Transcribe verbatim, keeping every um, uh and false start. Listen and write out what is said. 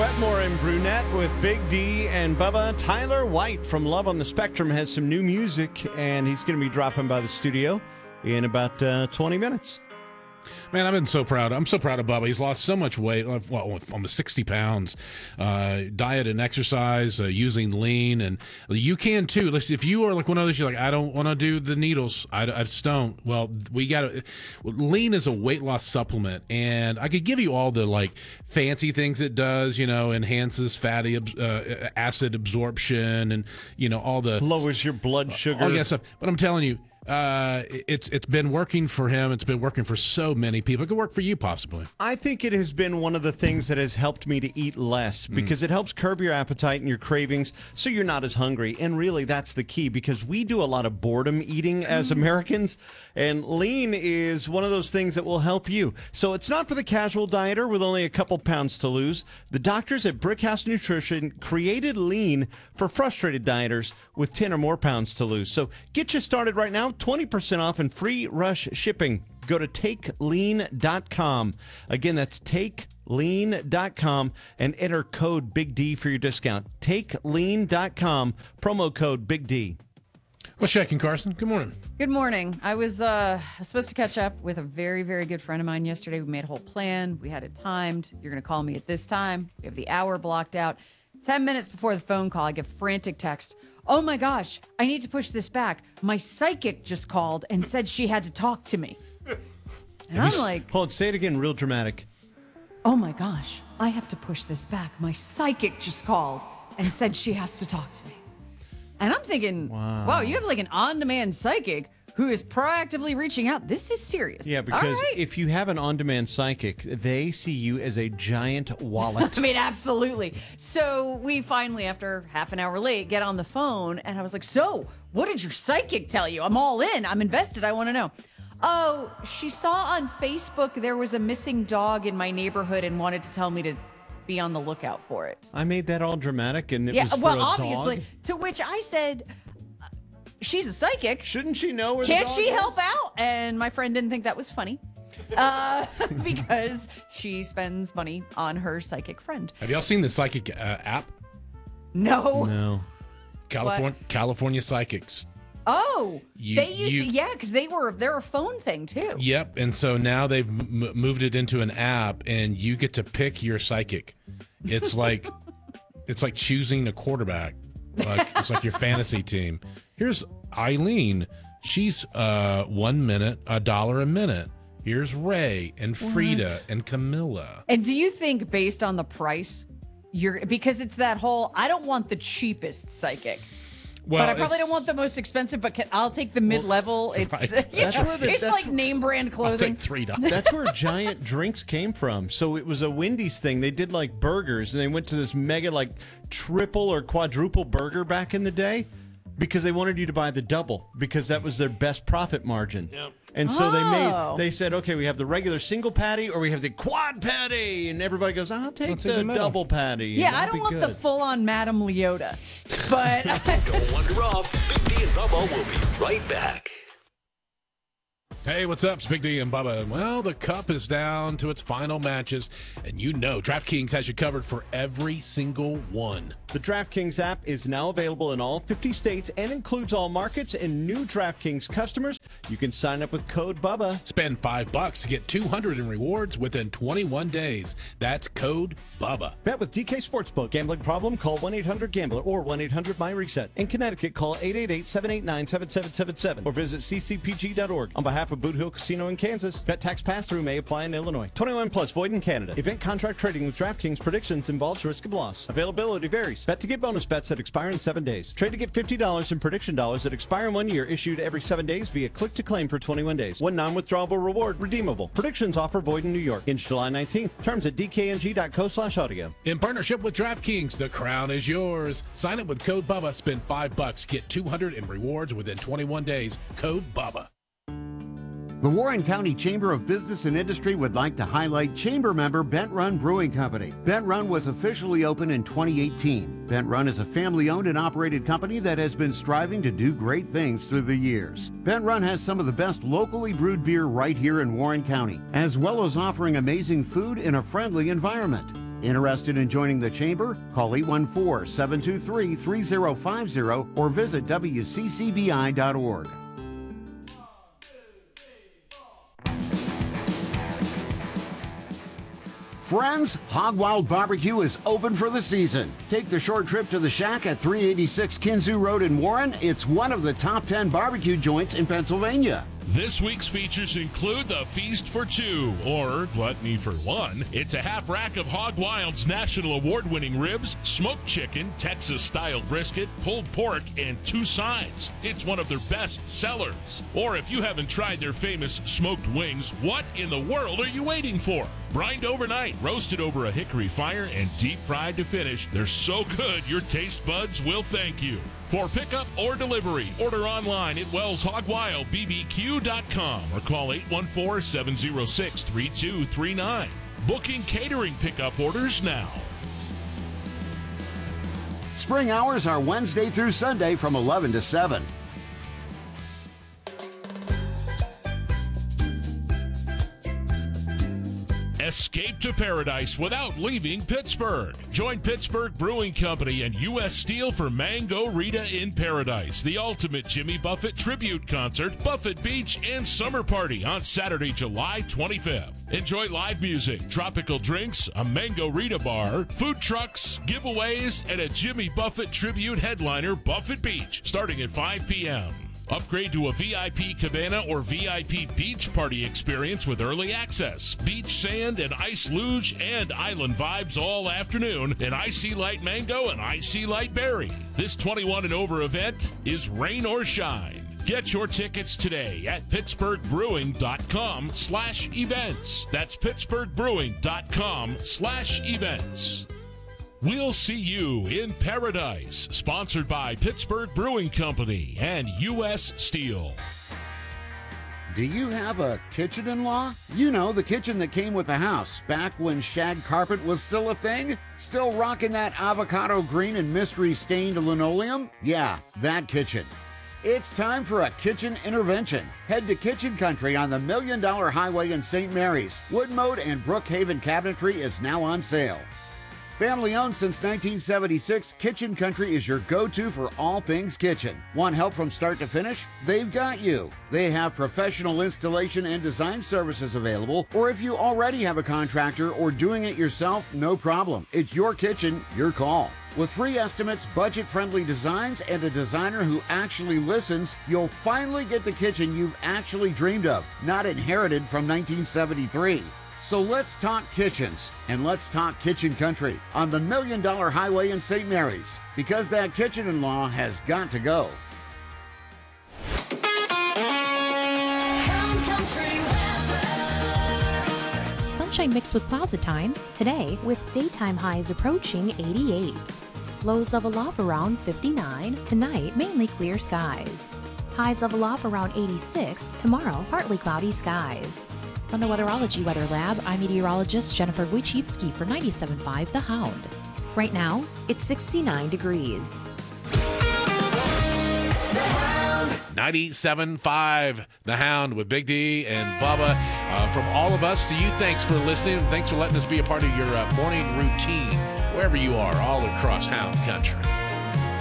Wetmore and Brunette with Big D and Bubba. Tyler White from Love on the Spectrum has some new music, and he's going to be dropping by the studio in about uh, twenty minutes. Man, I've been so proud. I'm so proud of Bubba. He's lost so much weight, well, almost sixty pounds. Uh, diet and exercise, uh, using lean, and you can too. Listen, if you are like one of those, you're like, I don't want to do the needles. I, I just don't. Well, we got to. Lean is a weight loss supplement, and I could give you all the like fancy things it does. You know, enhances fatty uh, acid absorption, and you know all the lowers your blood sugar. All that stuff. But I'm telling you. Uh, it's it's been working for him. It's been working for so many people. It could work for you possibly. I think it has been one of the things that has helped me to eat less because mm. it helps curb your appetite and your cravings so you're not as hungry. And really, that's the key because we do a lot of boredom eating as Americans, and lean is one of those things that will help you. So it's not for the casual dieter with only a couple pounds to lose. The doctors at Brickhouse Nutrition created lean for frustrated dieters with ten or more pounds to lose. So get you started right now. twenty percent off and free rush shipping. Go to take lean dot com. Again, that's take lean dot com and enter code Big D for your discount. take lean dot com, promo code Big D. What's shaking, Carson? Good morning. Good morning. I was uh, supposed to catch up with a very, very good friend of mine yesterday. We made a whole plan. We had it timed. You're going to call me at this time. We have the hour blocked out. Ten minutes before the phone call, I get frantic text. Oh my gosh, I need to push this back. My psychic just called and said she had to talk to me. And I'm like, hold on, say it again, real dramatic. Oh my gosh, I have to push this back. My psychic just called and said she has to talk to me. And I'm thinking, wow, wow you have like an on-demand psychic who is proactively reaching out. This is serious. Yeah, because right. if you have an on-demand psychic, they see you as a giant wallet. I mean, absolutely. So we finally, after half an hour late, get on the phone, and I was like, so what did your psychic tell you? I'm all in. I'm invested. I want to know. Oh, she saw on Facebook there was a missing dog in my neighborhood and wanted to tell me to be on the lookout for it. I made that all dramatic, and it yeah, was for well, a obviously. dog? To which I said, she's a psychic. Shouldn't she know where Can't the dog she is? help out? And my friend didn't think that was funny uh, because she spends money on her psychic friend. Have y'all seen the psychic uh, app? No. No. California What? California Psychics. Oh, You- they used you- to, yeah, because they were, they're a phone thing too. Yep, and so now they've m- moved it into an app, and you get to pick your psychic. It's like it's like choosing a quarterback. Like it's like your fantasy team. Here's Eileen. She's uh one minute, a dollar a minute. Here's Ray and Frida What? and Camilla. And do you think based on the price, you're because it's that whole I don't want the cheapest psychic. Well, but I probably it's- don't want the most expensive, but can, I'll take the mid-level. It's right. yeah, That's where the- it's that's like where- name brand I'll clothing. take three dollars. That's where giant drinks came from. So it was a Wendy's thing. They did like burgers, and they went to this mega like triple or quadruple burger back in the day because they wanted you to buy the double because that was their best profit margin. Yep. And so they Oh. made they said, okay, we have the regular single patty or we have the quad patty, and everybody goes, I'll take I'll take the the middle. double patty. Yeah, That'll I don't be want good. the full-on Madame Leota, but Don't wander off. Big D and Bubba will be right back. Hey, what's up? It's Big D and Bubba. Well, the Cup is down to its final matches, and you know DraftKings has you covered for every single one. The DraftKings app is now available in all fifty states and includes all markets. And new DraftKings customers, you can sign up with code BUBBA. Spend five bucks to get two hundred in rewards within twenty-one days. That's code BUBBA. Bet with D K Sportsbook. Gambling problem? Call one eight hundred gambler or one eight hundred my reset. In Connecticut, call eight eight eight, seven eight nine, seven seven seven seven or visit c c p g dot org. On behalf of Boot Hill Casino in Kansas, bet tax pass-through may apply in Illinois. twenty-one plus void in Canada. Event contract trading with DraftKings predictions involves risk of loss. Availability varies. Bet to get bonus bets that expire in seven days. Trade to get fifty dollars in prediction dollars that expire in one year, issued every seven days via click to claim for twenty-one days. One non-withdrawable reward redeemable. Predictions offer void in New York. Ends July nineteenth. Terms at d k n g dot co slash audio. In partnership with DraftKings, the crown is yours. Sign up with code BUBBA. Spend five bucks. Get two hundred in rewards within twenty-one days. Code BUBBA. The Warren County Chamber of Business and Industry would like to highlight chamber member Bent Run Brewing Company. Bent Run was officially opened in twenty eighteen. Bent Run is a family-owned and operated company that has been striving to do great things through the years. Bent Run has some of the best locally brewed beer right here in Warren County, as well as offering amazing food in a friendly environment. Interested in joining the Chamber? Call eight one four, seven two three, three zero five zero or visit W C C B I dot org. Friends, Hog Wild Barbecue is open for the season. Take the short trip to the Shack at three eighty-six Kinzoo Road in Warren. It's one of the top ten barbecue joints in Pennsylvania. This week's features include the Feast for Two, or Gluttony for One. It's a half rack of Hog Wild's national award-winning ribs, smoked chicken, Texas-style brisket, pulled pork, and two sides. It's one of their best sellers. Or if you haven't tried their famous smoked wings, what in the world are you waiting for? Brined overnight, roasted over a hickory fire, and deep fried to finish. They're so good, your taste buds will thank you. For pickup or delivery, order online at wells hog wild b b q dot com or call eight one four, seven zero six, three two three nine. Booking catering pickup orders now. Spring hours are Wednesday through Sunday from eleven to seven. Escape to paradise without leaving Pittsburgh. Join Pittsburgh Brewing Company and U S Steel for Mango Rita in Paradise, the ultimate Jimmy Buffett tribute concert, Buffett Beach, and Summer Party on Saturday, July twenty-fifth. Enjoy live music, tropical drinks, a Mango Rita bar, food trucks, giveaways, and a Jimmy Buffett tribute headliner, Buffett Beach, starting at five p.m. Upgrade to a V I P cabana or V I P beach party experience with early access, beach sand and ice luge, and island vibes all afternoon, and Icy Light Mango and Icy Light Berry. This twenty-one and over event is rain or shine. Get your tickets today at pittsburgh brewing dot com slash events. That's pittsburgh brewing dot com slash events. We'll see you in paradise, sponsored by Pittsburgh Brewing Company and U S Steel. Do you have a kitchen-in-law? You know, the kitchen that came with the house back when shag carpet was still a thing? Still rocking that avocado green and mystery stained linoleum? Yeah, that kitchen. It's time for a kitchen intervention. Head to Kitchen Country on the Million Dollar Highway in Saint Mary's. Wood mode and Brookhaven cabinetry is now on sale. Family owned since nineteen seventy-six, Kitchen Country is your go-to for all things kitchen. Want help from start to finish? They've got you. They have professional installation and design services available, or if you already have a contractor or doing it yourself, no problem. It's your kitchen, your call. With free estimates, budget-friendly designs, and a designer who actually listens, you'll finally get the kitchen you've actually dreamed of, not inherited from nineteen seventy-three. So let's talk kitchens, and let's talk Kitchen Country on the Million Dollar Highway in Saint Mary's, because that kitchen-in-law has got to go. Sunshine mixed with clouds at times today, with daytime highs approaching eighty-eight. Lows level off around fifty-nine. Tonight, mainly clear skies. Highs level off around eighty-six. Tomorrow, partly cloudy skies. From the Weatherology Weather Lab, I'm meteorologist Jennifer Wojcicki for ninety-seven point five The Hound. Right now, it's sixty-nine degrees. ninety-seven point five The Hound with Big D and Bubba. Uh, from all of us to you, thanks for listening. Thanks for letting us be a part of your uh, morning routine, wherever you are, all across Hound Country.